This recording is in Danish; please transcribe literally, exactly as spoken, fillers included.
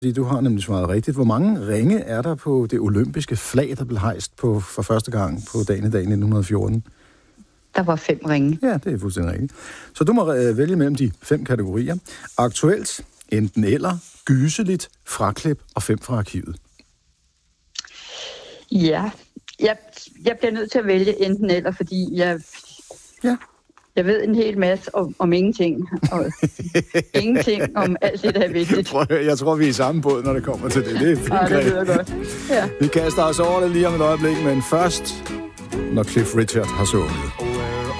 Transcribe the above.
Du har nemlig svaret rigtigt. Hvor mange ringe er der på det olympiske flag, der blev hejst på for første gang på dagen i dag nitten fjorten? Der var fem ringe. Ja, det er fuldstændig rigtigt. Så du må øh, vælge mellem de fem kategorier. Aktuelt, enten eller, gyseligt, fraklip og fem fra arkivet. Ja, jeg, jeg bliver nødt til at vælge enten eller, fordi jeg, ja. jeg ved en hel masse om, om ingenting. Og ingenting om alt det, der er vigtigt. Jeg, jeg tror, vi er i samme båd, når det kommer til det. Det er fint. Ja, det lyder godt. Ja. Vi kaster os over det lige om et øjeblik, men først, når Cliff Richard har sunget.